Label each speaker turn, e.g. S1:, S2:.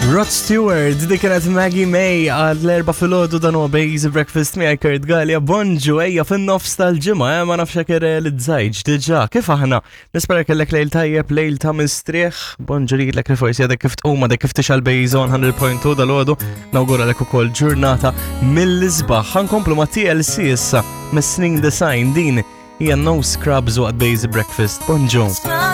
S1: Rod Stewart, di kienet Maggie May għal-erba fil-ħodu dan huwa Easy Breakfast miegħi Kurt Gallia. Bonġu ejja fin-nofs tal-ġimgħa, ma nafx hekk l-żajġ diġà. Kif aħna? Nispera kellek lejl tajjeb, lejl ta' mistrieħ. Bonġu lilek li forsi għadek kif tquma dek kif tixal Bejżon 100.2 dal-ħodu. Nawguralek ukoll ġurnata mill-isbaħ. Ħankomplu ma' TLC issa mis-Sning Design din hija No Scrubs waqt Easy Breakfast. Bonġu.